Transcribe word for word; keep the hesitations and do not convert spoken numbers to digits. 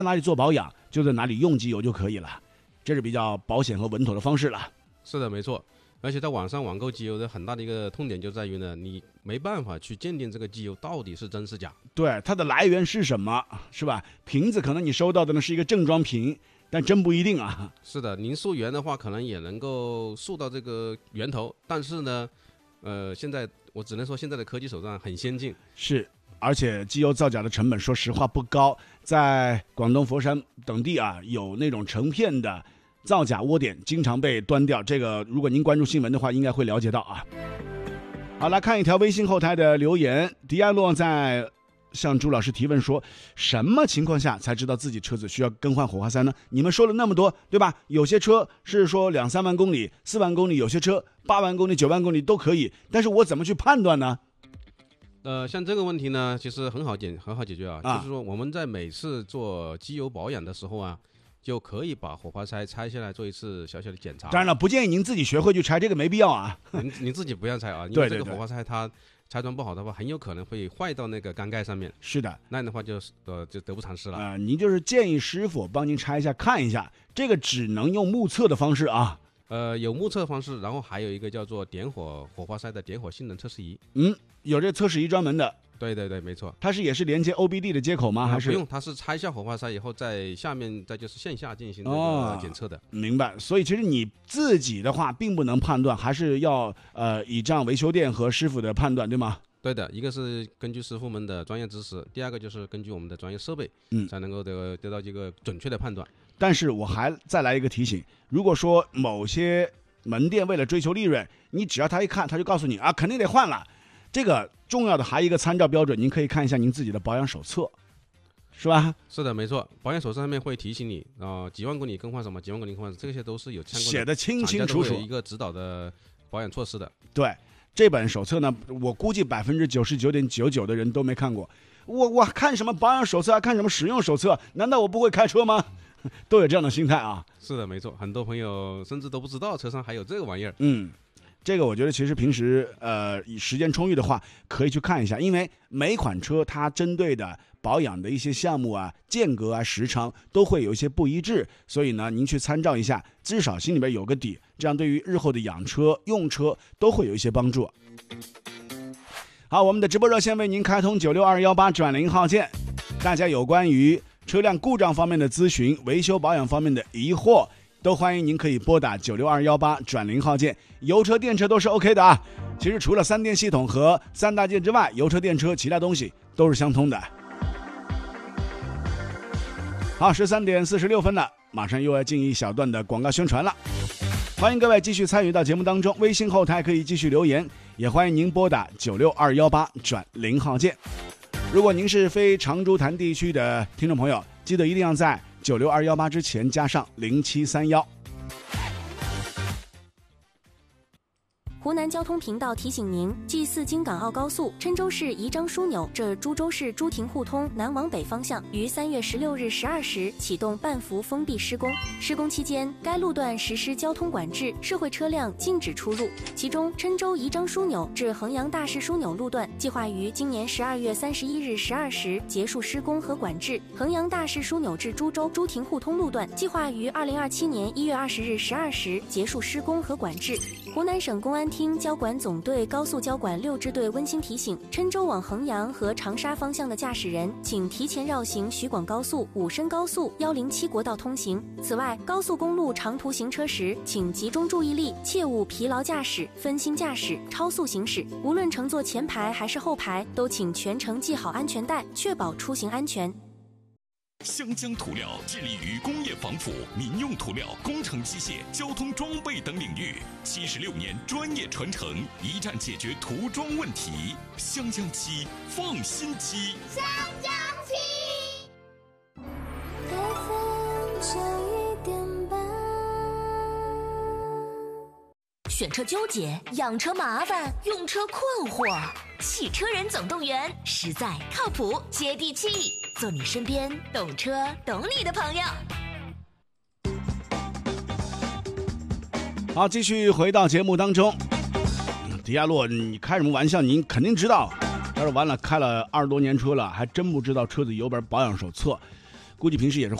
哪里做保养就在哪里用机油就可以了，这是比较保险和稳妥的方式了。 是的，没错。而且在网上网购机油的很大的一个痛点就在于呢，你没办法去鉴定这个机油到底是真是假。 对，它的来源是什么，是吧？瓶子可能你收到的呢是一个正装瓶，但真不一定啊。 是的，您溯源的话，可能也能够溯到这个源头，但是呢，呃，现在我只能说现在的科技手段很先进。 是，而且机油造假的成本，说实话不高，在广东佛山等地啊，有那种成片的造假窝点经常被端掉，这个如果您关注新闻的话，应该会了解到啊。好，来看一条微信后台的留言，迪亚洛在向朱老师提问说，什么情况下才知道自己车子需要更换火花塞呢？你们说了那么多，对吧？有些车是说两三万公里、四万公里，有些车八万公里、九万公里都可以，但是我怎么去判断呢？ 呃，像这个问题呢，其实很好解，很好解决啊。 啊就是说我们在每次做机油保养的时候啊，就可以把火花塞拆下来做一次小小的检查。 当然了，不建议您自己学会去拆，这个没必要啊。 您您自己不要拆啊，因为这个火花塞它拆装不好的话，很有可能会坏到那个缸盖上面。 是的， 那样的话就呃就得不偿失了。 啊、呃，您就是建议师傅帮您拆一下看一下，这个只能用目测的方式啊。 呃，有目测方式，然后还有一个叫做点火火花塞的点火性能测试仪。 嗯，有这测试仪专门的。 对对对，没错。 它是也是连接 O B D 的接口吗？还是不用？它是拆下火花塞以后，在下面再就是线下进行这个检测的。哦、 明白。所以其实你自己的话并不能判断，还是要呃倚仗维修店和师傅的判断，对吗？ 对的，一个是根据师傅们的专业知识，第二个就是根据我们的专业设备， 嗯， 才能够得得到一个准确的判断。 但是我还再来一个提醒，如果说某些门店为了追求利润，你只要他一看他就告诉你啊，肯定得换了。这个重要的还有一个参照标准，您可以看一下您自己的保养手册，是吧？ 是的，没错。保养手册上面会提醒你啊、呃，几万公里更换什么，几万公里更换，这些都是有相关的写的清清楚楚， 有一个指导的保养措施的。 对，这本手册呢，我估计百分之九十九点九九的人都没看过。我我看什么保养手册，看什么使用手册？难道我不会开车吗？都有这样的心态啊。 是的，没错。很多朋友甚至都不知道车上还有这个玩意儿。 嗯。这个我觉得其实平时呃时间充裕的话可以去看一下，因为每款车它针对的保养的一些项目啊、间隔啊、时长都会有一些不一致，所以呢您去参照一下，至少心里边有个底，这样对于日后的养车、用车都会有一些帮助。好，我们的直播热线为您开通九六二幺八转零号键，大家有关于车辆故障方面的咨询、维修保养方面的疑惑，都欢迎您可以拨打九六二幺八转零号键，油车电车都是 OK 的啊。其实除了三电系统和三大件之外，油车电车其他东西都是相通的。好，十三点四十六分了，马上又要进一小段的广告宣传了。欢迎各位继续参与到节目当中，微信后台可以继续留言，也欢迎您拨打九六二幺八转零号键。如果您是非长株潭地区的听众朋友，记得一定要在九六二幺八之前加上零七三幺。 湖南交通频道提醒您：G 四京港澳高速郴州市宜章枢纽至株洲市朱亭互通南往北方向于三月十六日十二时启动半幅封闭施工。施工期间，该路段实施交通管制，社会车辆禁止出入。其中，郴州宜章枢纽至衡阳大市枢纽路段计划于今年十二月三十一日十二时结束施工和管制；衡阳大市枢纽至株洲朱亭互通路段计划于二零二七年一月二十日十二时结束施工和管制。湖南省公安厅交管总队高速交管六支队温馨提醒：郴州往衡阳和长沙方向的驾驶人，请提前绕行徐广高速、武深高速、一零七国道通行。此外，高速公路长途行车时，请集中注意力，切勿疲劳驾驶、分心驾驶、超速行驶。无论乘坐前排还是后排，都请全程系好安全带，确保出行安全。 湘江涂料致力于工业防腐、民用涂料、工程机械、交通装备等领域，七十六年专业传承，一站解决涂装问题。湘江漆，放心漆。 湘江漆。 选车纠结，养车麻烦，用车困惑。汽车人总动员，实在靠谱，接地气，做你身边懂车懂你的朋友。 好，继续回到节目当中。迪亚洛，你开什么玩笑？您肯定知道。他说完了，开了二十多年车了，还真不知道车子有本保养手册。 估计平时也是